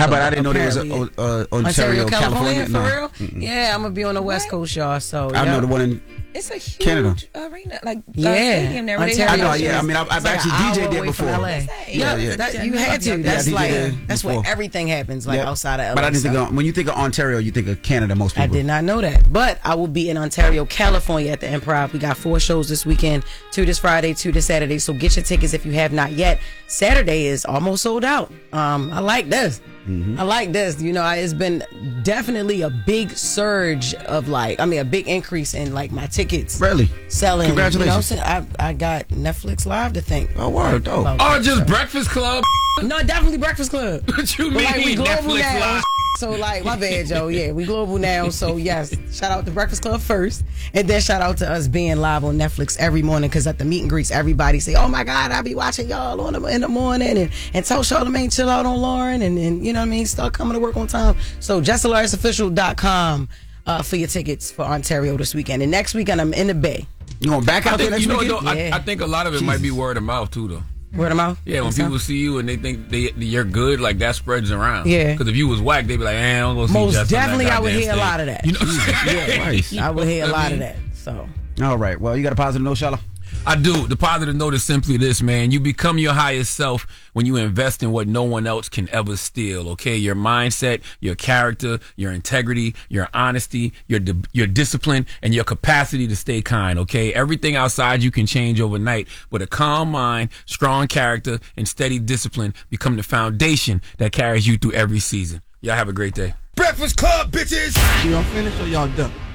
How about I didn't know there was apparently. a Ontario, California? For No. real? Yeah, I'm gonna be on the West Coast, y'all. So I know the one in It's a huge Canada. arena, like Yeah. stadium there. Where they Ontario. have I know, yeah. I mean, I've It's like actually an hour DJ'd there away before. from LA. Yeah, yeah. That, you had to. Yeah, That's I did like there that's before. where everything happens, like Yep. outside of LA. But I didn't think so. when you think of Ontario, you think of Canada. Most people. I did not know that. But I will be in Ontario, California at the Improv. We got 4 shows this weekend, 2 this Friday, 2 this Saturday. So get your tickets if you have not yet. Saturday is almost sold out. I like this. I like this. You know, it's been definitely a big surge of a big increase in like my tickets. Really? Selling. Congratulations. You know what I'm saying? I got Netflix Live to thank. Oh, word. Oh. about Or that, just so. Breakfast Club. No, definitely Breakfast Club. What you But mean? like we global Netflix now. Live? So like my bad, Joe. Yeah, we global now. So yes, shout out to Breakfast Club first, and then shout out to us being live on Netflix every morning. Because at the meet and greets, everybody say, "Oh my God, I be watching y'all in the morning," and tell Charlamagne chill out on Lauren, and you know what I mean, start coming to work on time. So JustHilariousOfficial.com for your tickets for Ontario this weekend, and next weekend I'm in the Bay. You going back out there next You know, weekend? though, Yeah. I think a lot of it might be word of mouth too, though. Word of mouth. Yeah, when Think so? people see you and they think you're good, like that spreads around. Yeah. Because if you was whack, they'd be like, "Eh, I'm gonna see Most Justin on that definitely, I would goddamn hear a stage." lot of that. You know what I'm saying? Yeah, Nice. I would hear a what I lot of mean? that. So. All right. Well, you got a positive note, Shala? I do. The positive note is simply this, man. You become your highest self when you invest in what no one else can ever steal, okay? Your mindset, your character, your integrity, your honesty, your discipline, and your capacity to stay kind, okay? Everything outside you can change overnight, but a calm mind, strong character, and steady discipline become the foundation that carries you through every season. Y'all have a great day. Breakfast Club, bitches! Y'all finished or y'all done?